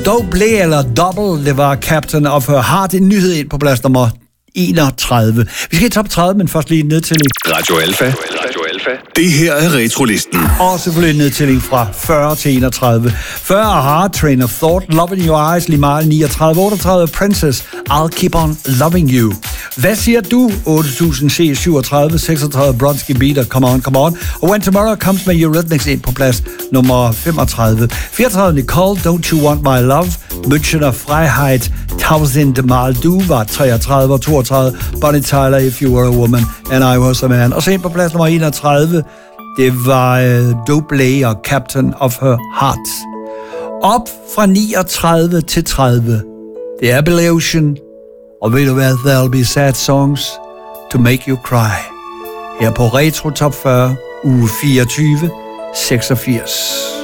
Double eller Double, det var Captain of Her Heart. En nyhed ind på plads nummer 31. Vi skal i top 30, men først lige en nedtælling. Radio Alfa. Det her er Retrolisten. Og selvfølgelig en nedtælling fra 40 til 31. 40 Hard Train of Thought, Love in Your Eyes, lige meget 39. 38 Princess, I'll Keep On Loving You. Hvad siger du? 8000 C 37, 36 Bronski Beater, Come On, Come On. Og When Tomorrow Comes med Eurythmics ind på plads nummer 35. 34 Nicole, Don't You Want My Love, Münchener Freiheit, 1000 Mal Du var 33 og 32. Bonnie Tyler, If You Were a Woman, And I Was a Man. Og så ind på plads nummer 31, det var Double og Captain of Her Heart. Op fra 39 til 30, det er Billy Ocean. Og ved du hvad, there'll be sad songs to make you cry. Her på Retro Top 40, uge 24, 86.